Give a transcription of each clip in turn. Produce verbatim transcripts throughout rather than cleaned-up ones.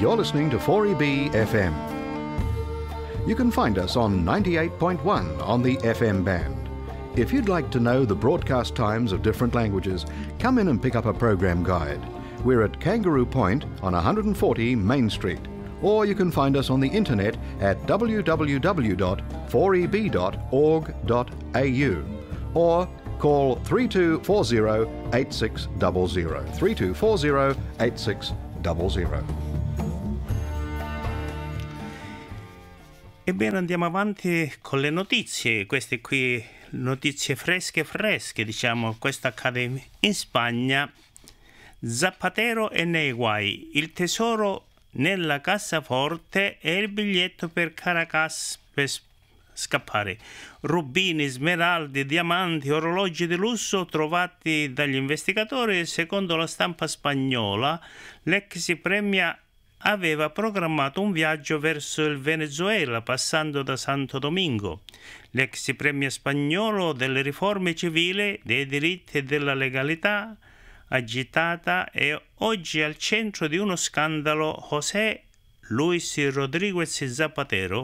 You're listening to four E B F M. You can find us on ninety-eight point one on the F M band. If you'd like to know the broadcast times of different languages, come in and pick up a program guide. We're at Kangaroo Point on one hundred forty Main Street. Or you can find us on the internet at w w w dot four e b dot org dot a u or call three two four zero eight six zero zero, three two four zero eight six zero zero. Ebbene, andiamo avanti con le notizie, queste qui notizie fresche fresche, diciamo. Questo accade in Spagna. Zapatero è nei guai, il tesoro nella cassaforte e il biglietto per Caracas per scappare. Rubini, smeraldi, diamanti, orologi di lusso trovati dagli investigatori. Secondo la stampa spagnola, l'ex premier aveva programmato un viaggio verso il Venezuela passando da Santo Domingo. L'ex premier spagnolo delle riforme civili, dei diritti e della legalità agitata è oggi al centro di uno scandalo. José Luis Rodríguez Zapatero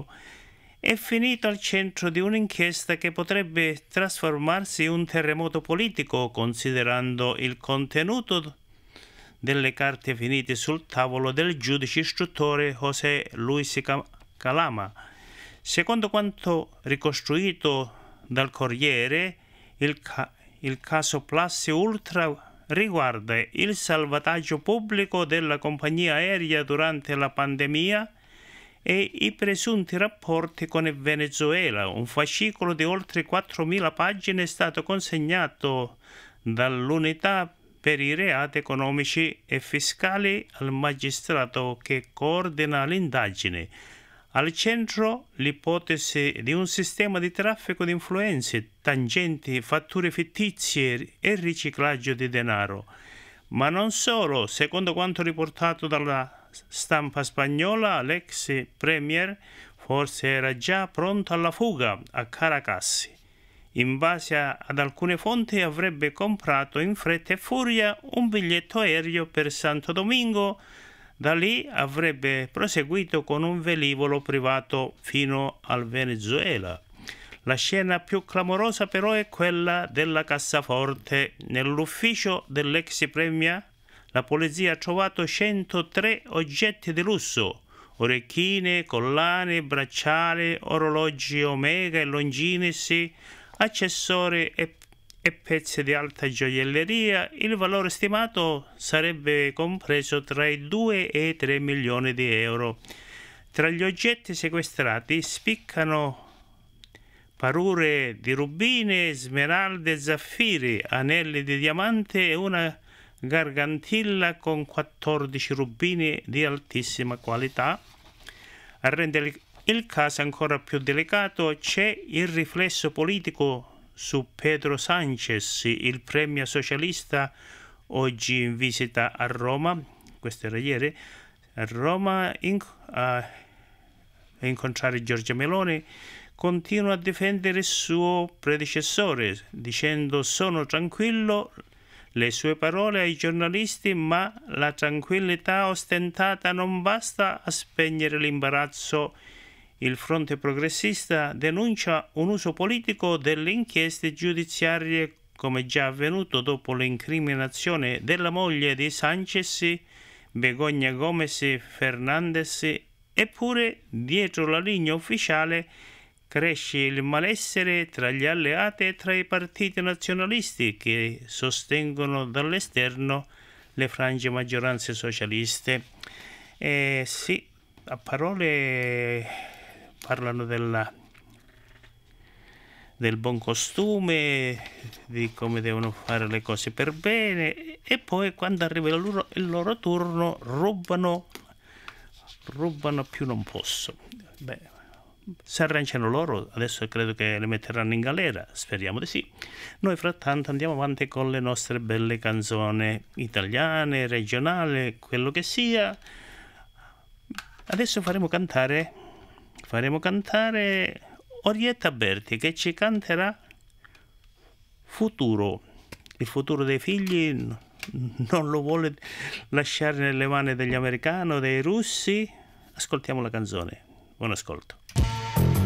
è finito al centro di un'inchiesta che potrebbe trasformarsi in un terremoto politico, considerando il contenuto delle carte finite sul tavolo del giudice istruttore José Luis Calama. Secondo quanto ricostruito dal Corriere, il, ca- il caso Plus Ultra riguarda il salvataggio pubblico della compagnia aerea durante la pandemia e i presunti rapporti con il Venezuela. Un fascicolo di oltre quattromila pagine è stato consegnato dall'unità per i reati economici e fiscali al magistrato che coordina l'indagine. Al centro l'ipotesi di un sistema di traffico di influenze, tangenti, fatture fittizie e riciclaggio di denaro. Ma non solo, secondo quanto riportato dalla stampa spagnola, l'ex premier forse era già pronto alla fuga a Caracas. In base a, ad alcune fonti avrebbe comprato in fretta e furia un biglietto aereo per Santo Domingo. Da lì avrebbe proseguito con un velivolo privato fino al Venezuela. La scena più clamorosa però è quella della cassaforte. Nell'ufficio dell'ex premier la polizia ha trovato centotré oggetti di lusso: orecchine, collane, bracciali, orologi Omega e Longines, accessori e, e pezzi di alta gioielleria. Il valore stimato sarebbe compreso tra i due e i tre milioni di euro. Tra gli oggetti sequestrati spiccano parure di rubine, smeralde e zaffiri, anelli di diamante e una gargantilla con quattordici rubini di altissima qualità. A rendere il caso ancora più delicato c'è il riflesso politico su Pedro Sánchez, il premier socialista oggi in visita a Roma. Questo era ieri. A Roma in, a, a incontrare Giorgia Meloni. Continua a difendere il suo predecessore dicendo: sono tranquillo. Le sue parole ai giornalisti: ma la tranquillità ostentata non basta a spegnere l'imbarazzo. Il fronte progressista denuncia un uso politico delle inchieste giudiziarie, come già avvenuto dopo l'incriminazione della moglie di Sánchez, Begoña Gómez Fernández. Eppure, dietro la linea ufficiale, cresce il malessere tra gli alleati e tra i partiti nazionalisti che sostengono dall'esterno le frange maggioranze socialiste. Eh, sì, a parole parlano della, del buon costume, di come devono fare le cose per bene, e poi quando arriva il loro, il loro turno rubano, rubano più non posso. Beh, si arrangiano loro, adesso credo che le metteranno in galera, speriamo di sì. Noi frattanto andiamo avanti con le nostre belle canzoni italiane, regionali, quello che sia. Adesso faremo cantare faremo cantare Orietta Berti, che ci canterà Futuro. Il futuro dei figli non lo vuole lasciare nelle mani degli americani o dei russi. Ascoltiamo la canzone. Buon ascolto.